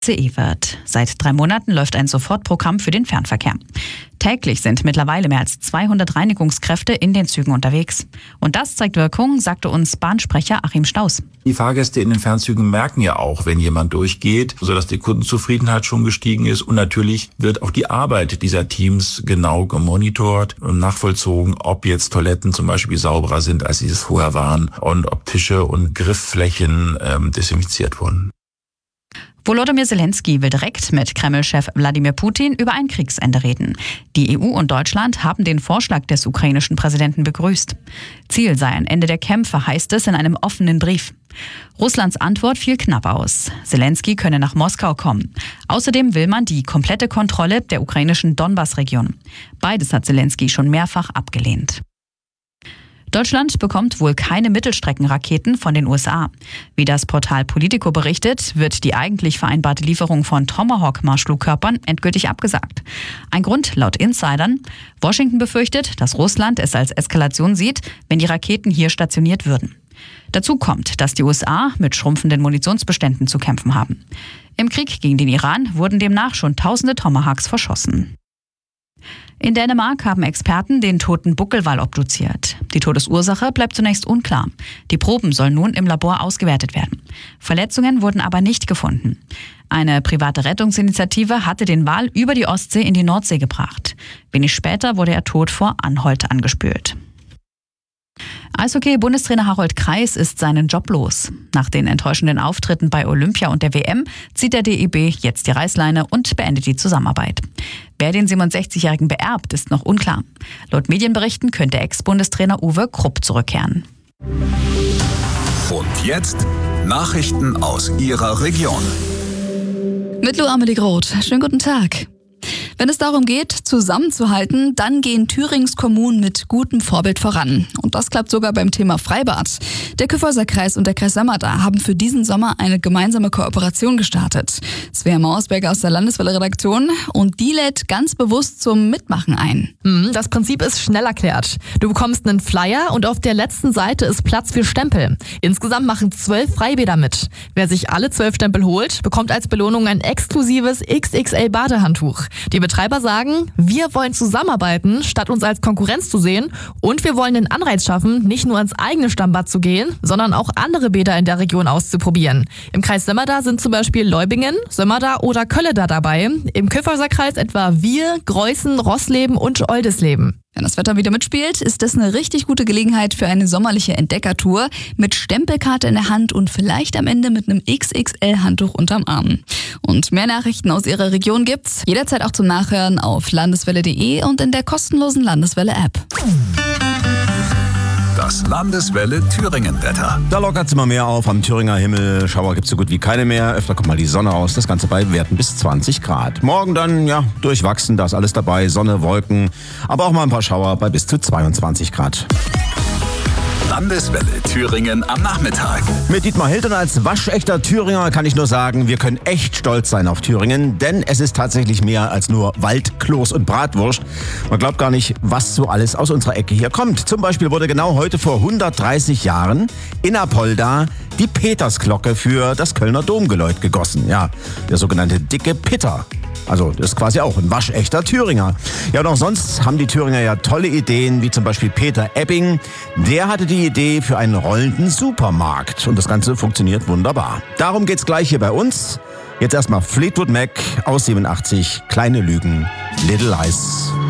ICE wird. Seit 3 Monaten läuft ein Sofortprogramm für den Fernverkehr. Täglich sind mittlerweile mehr als 200 Reinigungskräfte in den Zügen unterwegs. Und das zeigt Wirkung, sagte uns Bahnsprecher Achim Staus. Die Fahrgäste in den Fernzügen merken ja auch, wenn jemand durchgeht, sodass die Kundenzufriedenheit schon gestiegen ist. Und natürlich wird auch die Arbeit dieser Teams genau gemonitort und nachvollzogen, ob jetzt Toiletten zum Beispiel sauberer sind, als sie es vorher waren, und ob Tische und Griffflächen desinfiziert wurden. Volodymyr Zelensky will direkt mit Kreml-Chef Wladimir Putin über ein Kriegsende reden. Die EU und Deutschland haben den Vorschlag des ukrainischen Präsidenten begrüßt. Ziel sei ein Ende der Kämpfe, heißt es in einem offenen Brief. Russlands Antwort fiel knapp aus. Zelensky könne nach Moskau kommen. Außerdem will man die komplette Kontrolle der ukrainischen Donbass-Region. Beides hat Zelensky schon mehrfach abgelehnt. Deutschland bekommt wohl keine Mittelstreckenraketen von den USA. Wie das Portal Politico berichtet, wird die eigentlich vereinbarte Lieferung von Tomahawk-Marschflugkörpern endgültig abgesagt. Ein Grund laut Insidern: Washington befürchtet, dass Russland es als Eskalation sieht, wenn die Raketen hier stationiert würden. Dazu kommt, dass die USA mit schrumpfenden Munitionsbeständen zu kämpfen haben. Im Krieg gegen den Iran wurden demnach schon tausende Tomahawks verschossen. In Dänemark haben Experten den toten Buckelwal obduziert. Die Todesursache bleibt zunächst unklar. Die Proben sollen nun im Labor ausgewertet werden. Verletzungen wurden aber nicht gefunden. Eine private Rettungsinitiative hatte den Wal über die Ostsee in die Nordsee gebracht. Wenig später wurde er tot vor Anholt angespült. Eishockey-Bundestrainer Harold Kreis ist seinen Job los. Nach den enttäuschenden Auftritten bei Olympia und der WM zieht der DEB jetzt die Reißleine und beendet die Zusammenarbeit. Wer den 67-Jährigen beerbt, ist noch unklar. Laut Medienberichten könnte Ex-Bundestrainer Uwe Krupp zurückkehren. Und jetzt Nachrichten aus Ihrer Region. Mit Lou Amelie Groth. Schönen guten Tag. Wenn es darum geht, zusammenzuhalten, dann gehen Thürings Kommunen mit gutem Vorbild voran. Und das klappt sogar beim Thema Freibad. Der Kyffhäuser Kreis und der Kreis Sömmerda haben für diesen Sommer eine gemeinsame Kooperation gestartet. Svea Mausberger aus der Landeswelle-Redaktion, und die lädt ganz bewusst zum Mitmachen ein. Das Prinzip ist schnell erklärt. Du bekommst einen Flyer und auf der letzten Seite ist Platz für Stempel. Insgesamt machen 12 Freibäder mit. Wer sich alle 12 Stempel holt, bekommt als Belohnung ein exklusives XXL-Badehandtuch. Die Betreiber sagen, wir wollen zusammenarbeiten, statt uns als Konkurrenz zu sehen, und wir wollen den Anreiz schaffen, nicht nur ins eigene Stammbad zu gehen, sondern auch andere Bäder in der Region auszuprobieren. Im Kreis Sömmerda sind zum Beispiel Leubingen, Sömmerda oder Kölleda dabei. Im Kyffhäuser Kreis etwa Wir, Greußen, Rossleben und Oldesleben. Wenn das Wetter wieder mitspielt, ist das eine richtig gute Gelegenheit für eine sommerliche Entdeckertour mit Stempelkarte in der Hand und vielleicht am Ende mit einem XXL-Handtuch unterm Arm. Und mehr Nachrichten aus Ihrer Region gibt's jederzeit auch zum Nachhören auf landeswelle.de und in der kostenlosen Landeswelle-App. Das Landeswelle Thüringen-Wetter. Da lockert es immer mehr auf am Thüringer Himmel. Schauer gibt es so gut wie keine mehr. Öfter kommt mal die Sonne raus. Das Ganze bei Werten bis 20 Grad. Morgen dann, durchwachsen. Da ist alles dabei. Sonne, Wolken. Aber auch mal ein paar Schauer bei bis zu 22 Grad. Landeswelle Thüringen am Nachmittag. Mit Dietmar Hildern als waschechter Thüringer kann ich nur sagen, wir können echt stolz sein auf Thüringen, denn es ist tatsächlich mehr als nur Wald, Kloß und Bratwurst. Man glaubt gar nicht, was so alles aus unserer Ecke hier kommt. Zum Beispiel wurde genau heute vor 130 Jahren in Apolda die Petersglocke für das Kölner Domgeläut gegossen. Ja, der sogenannte dicke Pitter. Also das ist quasi auch ein waschechter Thüringer. Ja, und auch sonst haben die Thüringer ja tolle Ideen, wie zum Beispiel Peter Ebbing. Der hatte die Idee für einen rollenden Supermarkt. Und das Ganze funktioniert wunderbar. Darum geht's gleich hier bei uns. Jetzt erstmal Fleetwood Mac aus 87, Kleine Lügen, Little Lies.